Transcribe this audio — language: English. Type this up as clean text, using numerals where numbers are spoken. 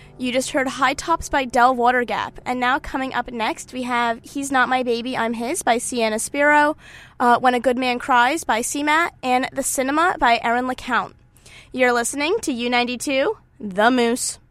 You just heard High Tops by Del Watergap. And now coming up next, we have He's Not My Baby, I'm His by Sienna Spiro, When a Good Man Cries by CMAT, and The Cinema by Erin LeCount. You're listening to U92, The Moose.